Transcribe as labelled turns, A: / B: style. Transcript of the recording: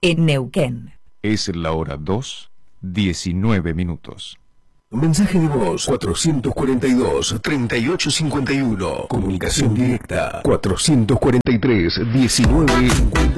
A: en Neuquén.
B: Es la hora 2:19.
C: Mensaje de voz 442-3851. Comunicación directa 443-1950.